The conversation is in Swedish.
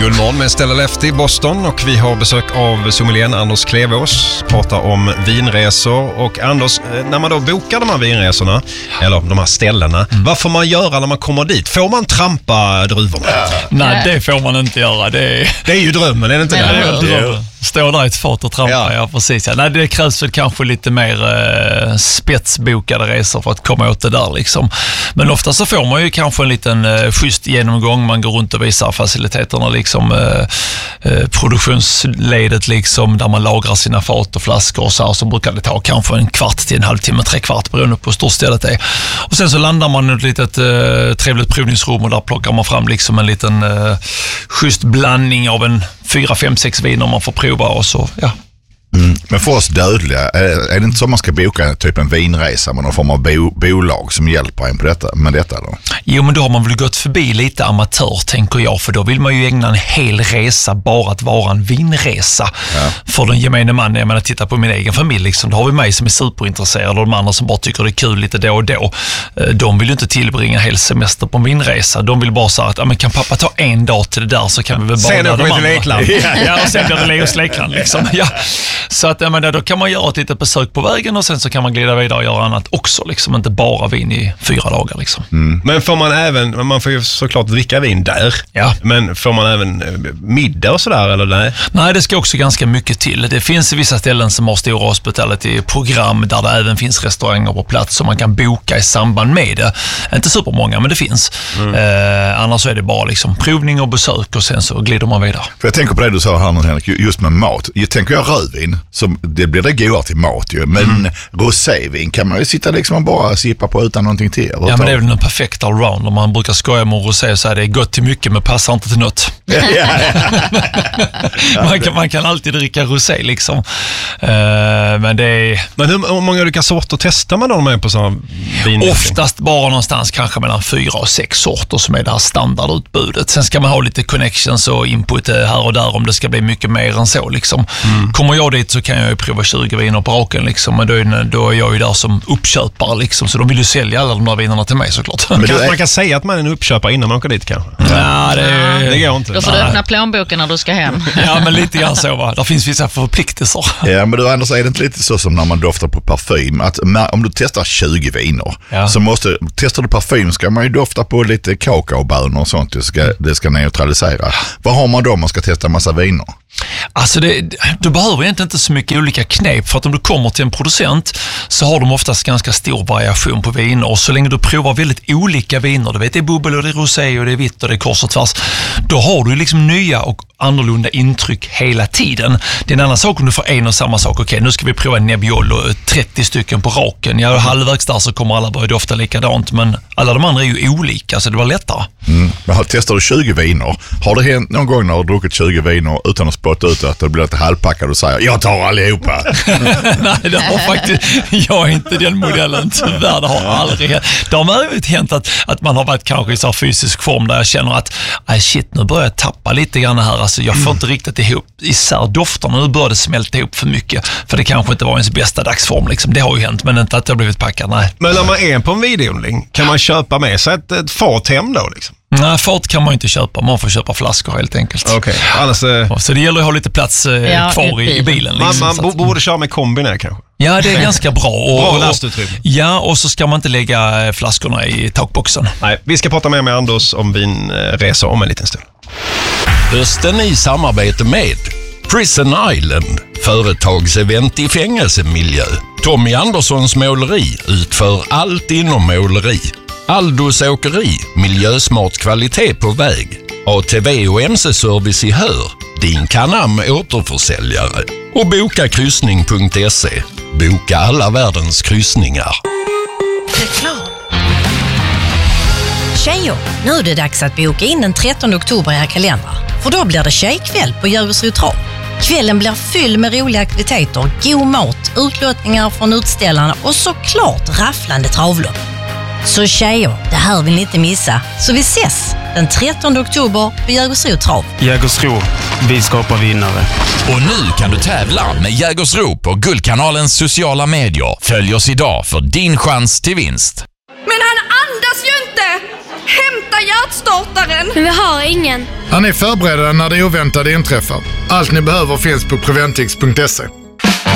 Guldmorgon med Stella Lefty i Boston och vi har besök av sommelieren Anders Klevås. Pratar om vinresor och Anders, när man då bokar de här vinresorna eller de här ställena, vad får man göra när man kommer dit? Får man trampa druvorna? Nej, det får man inte göra. Det är ju drömmen, är det inte det? Står där i ett fat och trampa, ja precis. Ja. Nej, det krävs väl kanske lite mer spetsbokade resor för att komma åt det där liksom. Men ofta så får man ju kanske en liten schysst genomgång. Man går runt och visar faciliteterna liksom, produktionsledet liksom, där man lagrar sina fat och flaskor och så här, så brukar det ta kanske en kvart till en halvtimme, 3/4 beroende på hur stort stället det är. Och sen så landar man i ett litet trevligt provningsrum och där plockar man fram liksom en liten schysst blandning av en 4, 5, 6 viner man får prova och så, ja. Men för oss dödliga, är det inte så man ska boka typ en vinresa med någon form av bolag som hjälper en på detta, med detta då? Jo, men då har man väl gått förbi lite amatör, tänker jag, för då vill man ju ägna en hel resa bara att vara en vinresa för den gemene man. Jag menar, titta på min egen familj liksom, då har vi mig som är superintresserad och de andra som bara tycker det är kul lite då och då. De vill ju inte tillbringa en hel semester på en vinresa. De vill bara säga att men kan pappa ta en dag till det där så kan vi väl bara sen åker vi till Lekland. Ja, och sen blir det Leos Lekland liksom. Ja. Så att då kan man göra ett litet besök på vägen och sen så kan man glida vidare och göra annat också liksom, inte bara vin i 4 dagar liksom. Men får man får ju såklart dricka vin där. Ja. Men får man även middag och sådär eller nej? Nej, det ska också ganska mycket till. Det finns vissa ställen som har stora hospitality-program där det även finns restauranger på plats som man kan boka i samband med det. Inte supermånga, men det finns. Annars så är det bara liksom provning och besök och sen så glider man vidare. För jag tänker på det du sa här nu, Henrik, just med mat. Jag tänker rödvin, som det blir det goda till mat ju. Men rosévin kan man ju sitta liksom och bara sippa på utan någonting till. Ja, men det är väl den perfekta allround. Om man brukar skoja med rosé så är det gott till mycket men passar inte till något. Man kan alltid dricka rosé liksom. Men det är... Men hur många olika sorter testar man då med på sådana vin? Oftast bara någonstans kanske mellan 4 och 6 sorter som är det här standardutbudet. Sen ska man ha lite connections och input här och där om det ska bli mycket mer än så liksom. Kommer jag dit så kan jag ju prova 20 viner på raken liksom, men då är jag ju där som uppköpare liksom, så de vill ju sälja alla de där vinerna till mig såklart. Men man kan säga att man är en uppköpare innan man åker dit kanske. Ja, det går inte. Då får du öppna plånboken när du ska hem. Ja, men lite grann så va. Där finns vissa förpliktelser. Ja, men Anders, är det inte lite så som när man doftar på parfym, att om du testar 20 viner så testar du parfym ska man ju dofta på lite kakaobönor och sånt, det ska neutralisera. Vad har man då om man ska testa en massa viner? Alltså du behöver egentligen inte så mycket olika knep, för att om du kommer till en producent så har de oftast ganska stor variation på viner, och så länge du provar väldigt olika viner, du vet det är bubbel och det är rosé och det är vitt och det är kors och tvärs, då har du liksom nya och annorlunda intryck hela tiden. Det är en annan sak om du får en och samma sak. Okej, nu ska vi prova Nebbiolo 30 stycken på raken. Ja, halvvägs där så kommer alla börja dofta likadant, men alla de andra är ju olika så det var lättare. Men testar du 20 viner, har det hänt någon gång när du har druckit 20 viner utan att spotta ut att det blir lite halvpackad och säger jag tar allihopa? Nej, det har faktiskt, jag är inte den modellen tyvärr, det har aldrig hänt. Det har hänt att man har varit kanske i så här fysisk form där jag känner att shit, nu börjar jag tappa lite grann här, alltså jag får inte riktigt ihop isär dofterna, nu börjar det smälta ihop för mycket, för det kanske inte var ens bästa dagsform liksom. Det har ju hänt, men inte att jag har blivit packad, nej. Men när man är på en videoodling, kan man köpa med sig ett fat hem då liksom? Nej, fat kan man inte köpa. Man får köpa flaskor helt enkelt. Okej. Så det gäller att ha lite plats kvar i bilen. Liksom, man borde köra med kombinär kanske. Ja, det är ganska bra. Bra lastutrymme. Ja, och så ska man inte lägga flaskorna i takboxen. Nej, vi ska prata mer med Anders om vinresor om en liten stund. Hösten i samarbete med Prison Island, företagsevent i fängelsemiljö. Tommy Anderssons måleri utför allt inom måleri. Aldos åkeri, miljösmart kvalitet på väg. ATV och MC-service i Hör, din Canam återförsäljare. Och bokakryssning.se, boka alla världens kryssningar. Reklam. Tjejer, nu är det dags att boka in den 13 oktober i era kalendrar. För då blir det tjejkväll på Jägersro Trav. Kvällen blir fylld med roliga aktiviteter, god mat, utlottningar från utställarna och såklart rafflande travlopp. Så tjejer, det här vill ni inte missa. Så vi ses den 13 oktober på Jägersro Trav. Jägersro, vi skapar vinnare. Och nu kan du tävla med Jägersro på Guldkanalens sociala medier. Följ oss idag för din chans till vinst. Men han andas ju inte! Hämta hjärtstartaren! Men vi har ingen. Är ni förberedda när det oväntade inträffar? Allt ni behöver finns på Preventix.se.